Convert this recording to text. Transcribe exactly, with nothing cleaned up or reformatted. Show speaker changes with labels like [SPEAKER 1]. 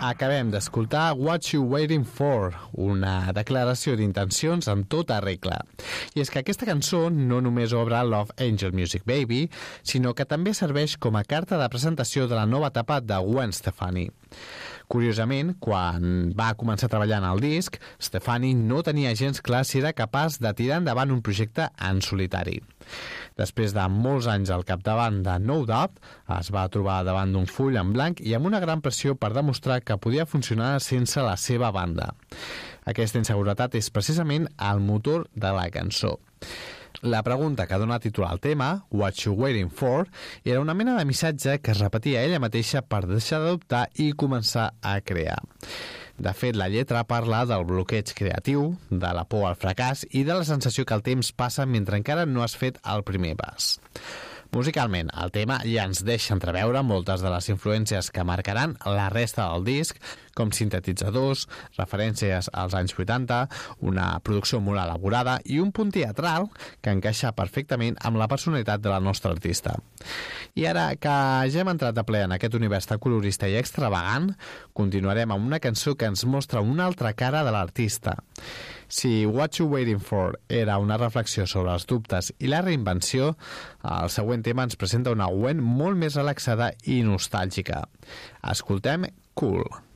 [SPEAKER 1] Acabem d'escoltar What You Waiting For, una declaració d'intencions en tota regla. I és que aquesta cançó no només obre Love Angel Music Baby, sinó que també serveix com a carta de presentació de la nova etapa de Gwen Stefani. Curiosament, quan va començar a treballar en el disc, Stefani no tenia gens clar si era capaç de tirar endavant un projecte en solitari. Després de molts anys al capdavant de No Doubt, es va trobar davant d'un full en blanc i amb una gran pressió per demostrar que podia funcionar sense la seva banda. Aquesta inseguretat és precisament el motor de la cançó. La pregunta que dona títol al tema, What You Waiting For, era una mena de missatge que es repetia ella mateixa per deixar d'adoptar i començar a crear. De fet, la lletra parla del bloqueig creatiu, de la por al fracàs i de la sensació que el temps passa mentre encara no has fet el primer pas. Musicalment, el tema ja ens deixa entreveure moltes de les influències que marcaran la resta del disc, com sintetitzadors, referències als anys vuitanta, una producció molt elaborada i un punt teatral que encaixa perfectament amb la personalitat de la nostra artista. I ara que ja hem entrat de ple en aquest univers tan colorista i extravagant, continuarem amb una cançó que ens mostra una altra cara de l'artista. Si What You Waiting For era una reflexió sobre els dubtes i la reinvenció, el següent tema ens presenta una Gwen molt més relaxada i nostàlgica. Escoltem Cool.